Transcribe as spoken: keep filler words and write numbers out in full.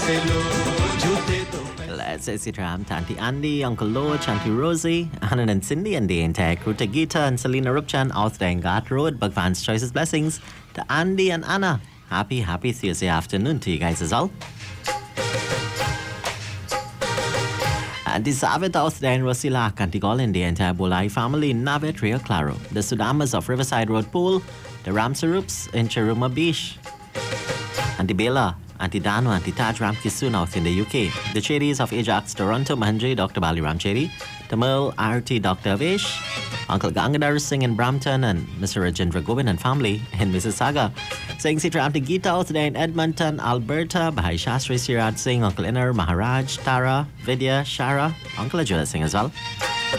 Let's say Sitram, Auntie Andy, Uncle Loach, Auntie Rosie, Anna and Cindy, and the entire crew to Gita and Selena Rupchan out there in Ghat Road. Bhagwan's Choices Blessings to Andy and Anna. Happy, happy Thursday afternoon to you guys as well. And the Savit out there in Rosilak, Auntie Colin, the entire Bolai family, Navet, Rio Claro, the Sudamas of Riverside Road Pool, the Ramsarups in Cheruma Beach, Auntie Bela, Auntie Dano, Auntie Taj Ramkisoon out in the U K, the Cherries of Ajax, Toronto, Mahanji, Doctor Baliram Cherry, Tamil, R T, Doctor Avesh, Uncle Gangadhar Singh in Brampton, and Mister Rajendra Govind and family in Mississauga. Saying Sitra Auntie Geeta out today in Edmonton, Alberta, Bahai Shastri Siraj Singh, Uncle Inner, Maharaj, Tara, Vidya, Shara, Uncle Ajula Singh as well.